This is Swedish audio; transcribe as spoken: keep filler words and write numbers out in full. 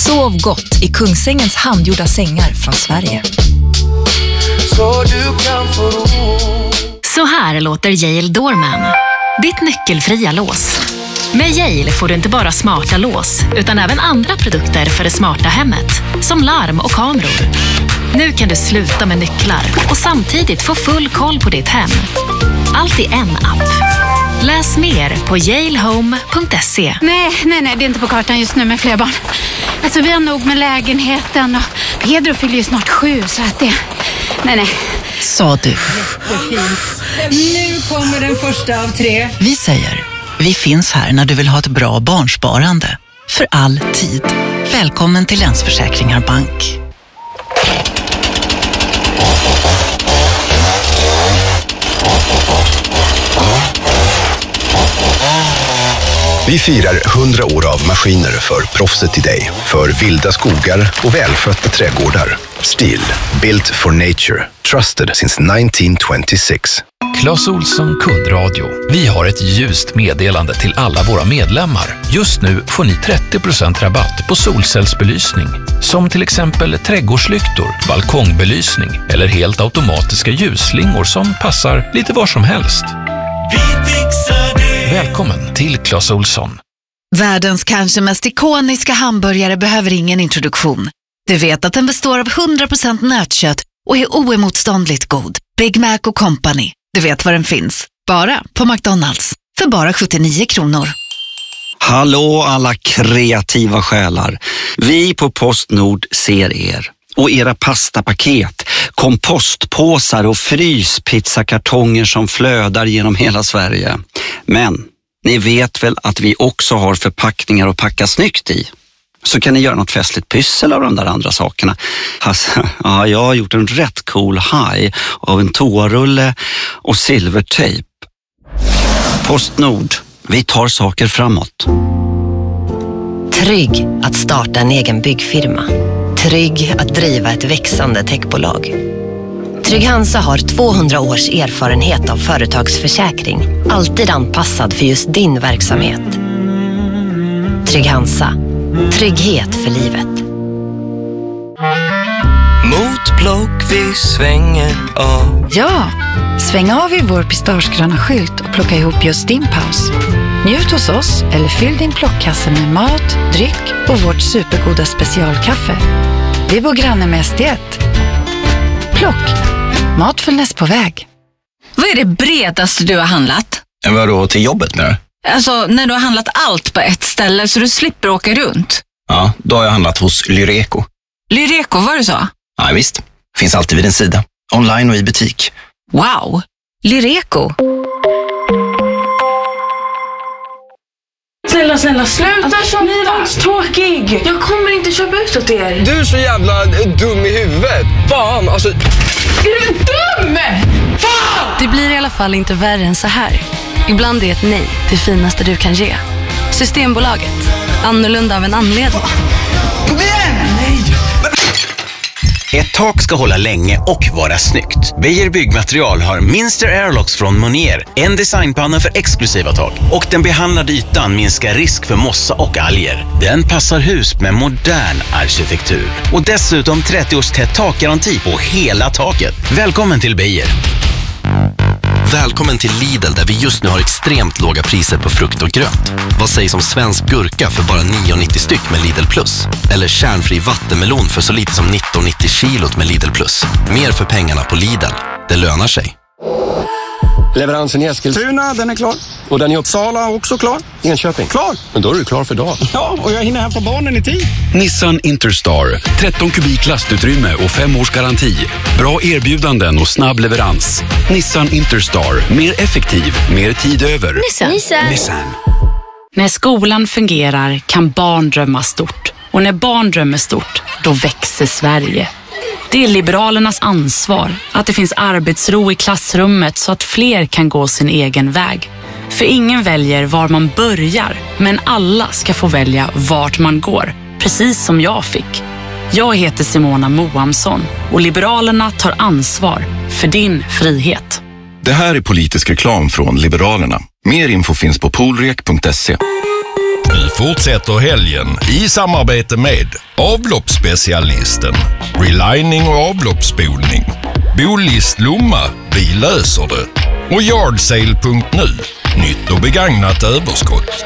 Sov gott i Kungsängens handgjorda sängar från Sverige. Så du kan få ro. Så här låter Yale Doorman. Ditt nyckelfria lås. Med Yale får du inte bara smarta lås, utan även andra produkter för det smarta hemmet. Som larm och kameror. Nu kan du sluta med nycklar och samtidigt få full koll på ditt hem. Allt i en app. Läs mer på yale home punkt se. Nej, nej, nej, det är inte på kartan just nu med fler barn. Alltså vi har nog med lägenheten och Pedro fyller ju snart sju så att det... Nej, nej. Sa du. Nu kommer den första av tre. Vi säger, vi finns här när du vill ha ett bra barnsparande. För all tid. Välkommen till Länsförsäkringar Bank. Vi firar hundra år av maskiner för proffset i dig. För vilda skogar och välskötta trädgårdar. Stihl, built for nature. Trusted since nitton tjugosex. Clas Ohlson kundradio. Vi har ett ljust meddelande till alla våra medlemmar. Just nu får ni trettio procent rabatt på solcellsbelysning. Som till exempel trädgårdslyktor, balkongbelysning eller helt automatiska ljusslingor som passar lite var som helst. Vi fixar det. Välkommen till Clas Ohlson. Världens kanske mest ikoniska hamburgare behöver ingen introduktion. Du vet att den består av hundra procent nötkött och är oemotståndligt god. Big Mac och Company. Du vet var den finns. Bara på McDonalds. För bara sjuttionio kronor. Hallå alla kreativa själar. Vi på Postnord ser er. Och era pastapaket, kompostpåsar och fryspizzakartonger som flödar genom hela Sverige. Men ni vet väl att vi också har förpackningar att packa snyggt i. Så kan ni göra något festligt pyssel av de där andra sakerna. Alltså, ja, jag har gjort en rätt cool haj av en toarulle och silvertejp. Postnord, vi tar saker framåt. Trygg att starta en egen byggfirma. Trygg att driva ett växande techbolag. Trygg Hansa har tvåhundra års erfarenhet av företagsförsäkring. Alltid anpassad för just din verksamhet. Trygg Hansa. Trygghet för livet. Mot block vi svänger av. Ja, sväng av i vår pistagegröna skylt och plocka ihop just din paus. Njut hos oss eller fyll din plockkasse med mat, dryck och vårt supergoda specialkaffe. Vi bor granne med S D ett. Plock. Matfullnäs på väg. Vad är det bredaste du har handlat? Vadå, till jobbet nu? Alltså, när du har handlat allt på ett ställe så du slipper åka runt. Ja, då har jag handlat hos Lyreco. Lyreco, var det så? Ja, visst. Finns alltid vid din sida. Online och i butik. Wow! Lyreco. Snälla, snälla, sluta alltså, ni var tråkig. Jag kommer inte köpa ut åt er. Du är så jävla dum i huvudet. Fan, alltså... Är du dum? Fan! Det blir i alla fall inte värre än så här. Ibland är ett nej det finaste du kan ge. Systembolaget. Annorlunda av en anledning. Kom igen! Nej! Ett tak ska hålla länge och vara snyggt. Beijer Byggmaterial har Minster Airlocks från Monier. En designpanna för exklusiva tak. Och den behandlade ytan minskar risk för mossa och alger. Den passar hus med modern arkitektur. Och dessutom trettio års tätt takgaranti på hela taket. Välkommen till Beijer. Välkommen till Lidl där vi just nu har extremt låga priser på frukt och grönt. Vad sägs om svensk gurka för bara nio nittio styck med Lidl Plus? Eller kärnfri vattenmelon för så lite som nitton nittio kilot med Lidl Plus. Mer för pengarna på Lidl. Det lönar sig. Leveransen i Eskilstuna, den är klar. Och den i Uppsala också klar. Enköping, klar. Men då är du klar för dagen. Ja, och jag hinner hämta barnen i tid. Nissan Interstar. tretton kubik lastutrymme och fem års garanti. Bra erbjudanden och snabb leverans. Nissan Interstar. Mer effektiv, mer tid över. Nissan. Nissan. Nissan. När skolan fungerar kan barn drömma stort. Och när barn drömmer stort, då växer Sverige. Det är Liberalernas ansvar att det finns arbetsro i klassrummet så att fler kan gå sin egen väg. För ingen väljer var man börjar, men alla ska få välja vart man går, precis som jag fick. Jag heter Simona Moamsson och Liberalerna tar ansvar för din frihet. Det här är politisk reklam från Liberalerna. Mer info finns på polrek punkt se. Nu fortsätter helgen i samarbete med avloppsspecialisten, relining och avloppsspolning, Bolist Lomma, vi löser det, och Yardsale punkt nu, nytt och begagnat överskott.